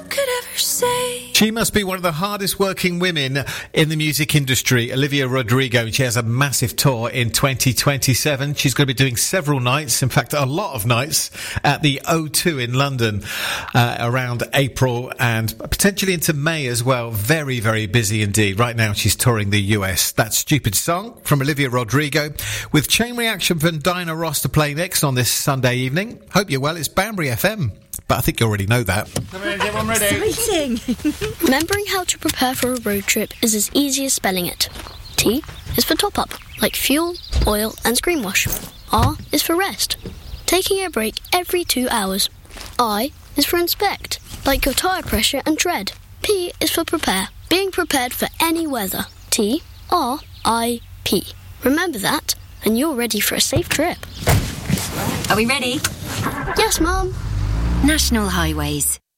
could ever say. She must be one of the hardest working women in the music industry, Olivia Rodrigo. She has a massive tour in 2027. She's going to be doing several nights, in fact, a lot of nights at the O2 in London around April and potentially into May as well. Very, very busy indeed. Right now she's touring the US. That Stupid Song from Olivia Rodrigo with Chain Reaction from Diana Ross to play next on this Sunday evening. Hope you're well. It's Banbury FM. But I think you already know that. Come in, everyone ready? Exciting! Remembering how to prepare for a road trip is as easy as spelling it. T is for top up, like fuel, oil and screen wash. R is for rest, taking a break every 2 hours. I is for inspect, like your tyre pressure and tread. P is for prepare, being prepared for any weather. T, R, I, P. Remember that, and you're ready for a safe trip. Are we ready? Yes, Mum. National Highways.